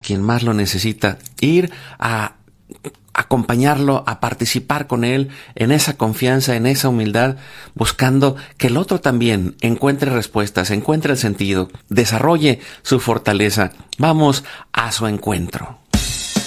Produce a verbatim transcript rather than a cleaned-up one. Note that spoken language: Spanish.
quien más lo necesita, ir a acompañarlo, a participar con él en esa confianza, en esa humildad, buscando que el otro también encuentre respuestas, encuentre el sentido, desarrolle su fortaleza. Vamos a su encuentro.